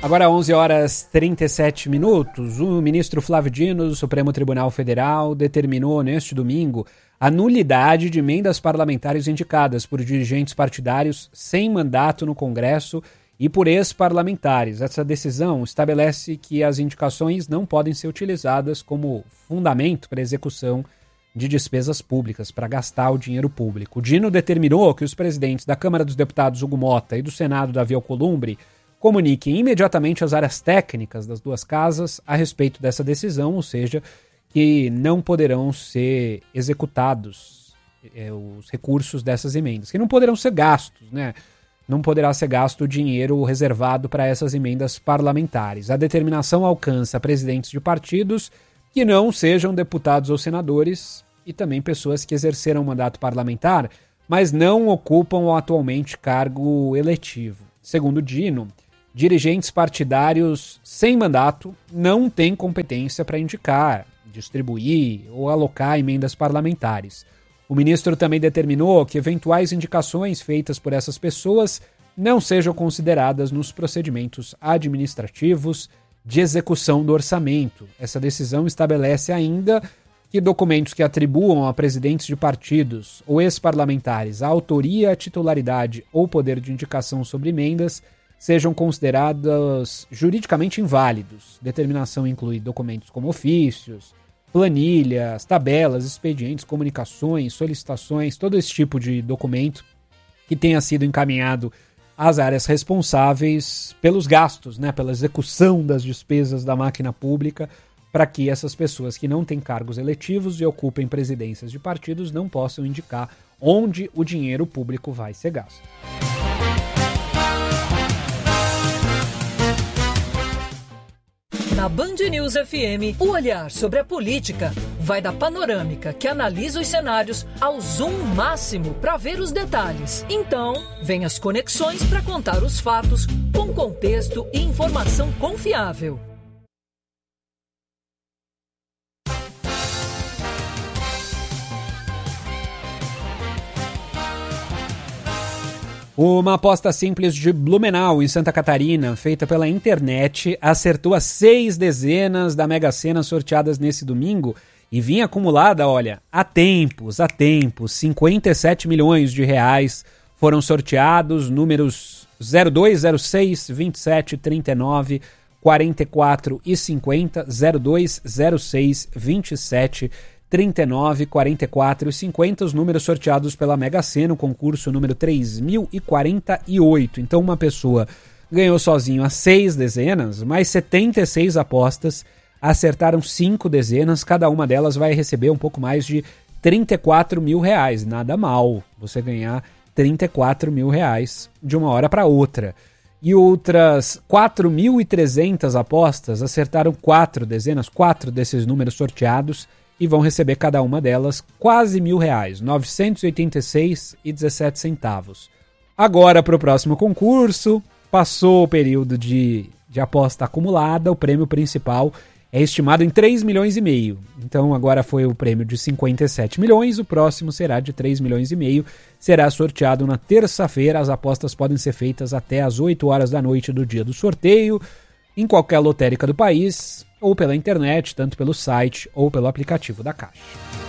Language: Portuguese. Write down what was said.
Agora 11 horas 37 minutos, o ministro Flávio Dino do Supremo Tribunal Federal determinou neste domingo a nulidade de emendas parlamentares indicadas por dirigentes partidários sem mandato no Congresso e por ex-parlamentares. Essa decisão estabelece que as indicações não podem ser utilizadas como fundamento para execução de despesas públicas, para gastar o dinheiro público. O Dino determinou que os presidentes da Câmara dos Deputados, Hugo Mota, e do Senado, Davi Alcolumbre, comuniquem imediatamente às áreas técnicas das duas casas a respeito dessa decisão, ou seja, que não poderão ser executados os recursos dessas emendas, que não poderão ser gastos, né? Não poderá ser gasto o dinheiro reservado para essas emendas parlamentares. A determinação alcança presidentes de partidos que não sejam deputados ou senadores e também pessoas que exerceram mandato parlamentar, mas não ocupam atualmente cargo eletivo. Segundo Dino, dirigentes partidários sem mandato não têm competência para indicar, distribuir ou alocar emendas parlamentares. O ministro também determinou que eventuais indicações feitas por essas pessoas não sejam consideradas nos procedimentos administrativos de execução do orçamento. Essa decisão estabelece ainda que documentos que atribuam a presidentes de partidos ou ex-parlamentares a autoria, titularidade ou poder de indicação sobre emendas sejam considerados juridicamente inválidos. Determinação inclui documentos como ofícios, planilhas, tabelas, expedientes, comunicações, solicitações, todo esse tipo de documento que tenha sido encaminhado às áreas responsáveis pelos gastos, né, pela execução das despesas da máquina pública, para que essas pessoas que não têm cargos eletivos e ocupem presidências de partidos não possam indicar onde o dinheiro público vai ser gasto. Na Band News FM, o olhar sobre a política vai da panorâmica que analisa os cenários ao zoom máximo para ver os detalhes. Então, vem as conexões para contar os fatos com contexto e informação confiável. Uma aposta simples de Blumenau, em Santa Catarina, feita pela internet, acertou as 6 dezenas da Mega Sena sorteadas nesse domingo e vinha acumulada, olha, há tempos, 57 milhões de reais foram sorteados, números 02, 06, 27, 39, 44 e 50, 02, 06, 27, 39, 44 e 50, os números sorteados pela Mega Sena, o concurso número 3048. Então uma pessoa ganhou sozinho as 6 dezenas, mais 76 apostas, acertaram 5 dezenas, cada uma delas vai receber um pouco mais de 34 mil reais. Nada mal você ganhar 34 mil reais de uma hora para outra. E outras 4.300 apostas acertaram 4 dezenas, 4 desses números sorteados, e vão receber cada uma delas quase R$1.000, 986,17 centavos. Agora, para o próximo concurso, passou o período de aposta acumulada, o prêmio principal é estimado em 3,5 milhões. Então, agora foi o prêmio de 57 milhões, o próximo será de 3,5 milhões. Será sorteado na terça-feira, as apostas podem ser feitas até às 8 horas da noite do dia do sorteio, em qualquer lotérica do país, ou pela internet, tanto pelo site ou pelo aplicativo da Caixa.